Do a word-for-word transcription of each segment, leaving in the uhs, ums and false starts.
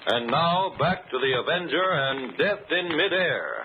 And now, back to the Avenger and Death in Midair.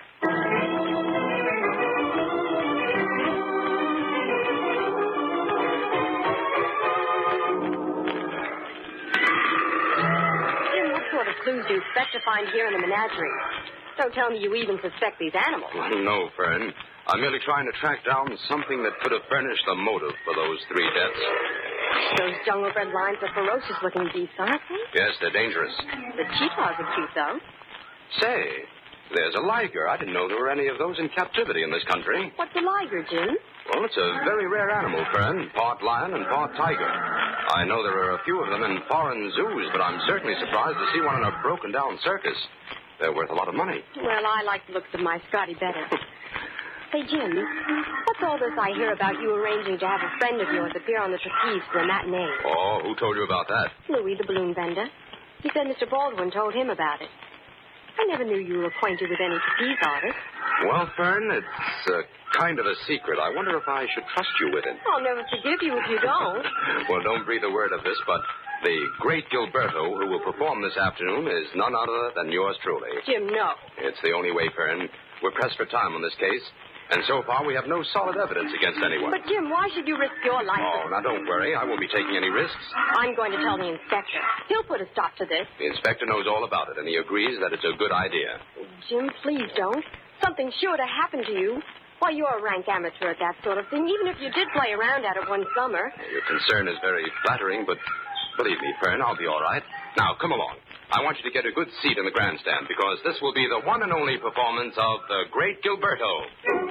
Jim, what sort of clues do you expect to find here in the menagerie? Don't tell me you even suspect these animals. No, Fern. I'm merely trying to track down something that could have furnished the motive for those three deaths. Those jungle-bred lions are ferocious-looking beasts, aren't they? Yes, they're dangerous. The cheetahs are cute, though. Say, there's a liger. I didn't know there were any of those in captivity in this country. What's a liger, Jim? Well, it's a very rare animal, Fern. Part lion and part tiger. I know there are a few of them in foreign zoos, but I'm certainly surprised to see one in a broken-down circus. They're worth a lot of money. Well, I like the looks of my Scotty better. Hey, Jim, what's all this I hear about you arranging to have a friend of yours appear on the trapeze for a matinee? Oh, who told you about that? Louis, the balloon vendor. He said Mister Baldwin told him about it. I never knew you were acquainted with any trapeze artists. Well, Fern, it's uh, kind of a secret. I wonder if I should trust you with it. I'll never forgive you if you don't. Well, don't breathe a word of this, but the great Gilberto who will perform this afternoon is none other than yours truly. Jim, no. It's the only way, Fern. We're pressed for time on this case, and so far we have no solid evidence against anyone. But, Jim, why should you risk your life? Oh, now don't worry. I won't be taking any risks. I'm going to tell the inspector. He'll put a stop to this. The inspector knows all about it, and he agrees that it's a good idea. Jim, please don't. Something's sure to happen to you. Why, you're a rank amateur at that sort of thing, even if you did play around at it one summer. Your concern is very flattering, but believe me, Fern, I'll be all right. Now, come along. I want you to get a good seat in the grandstand, because this will be the one and only performance of the great Gilberto.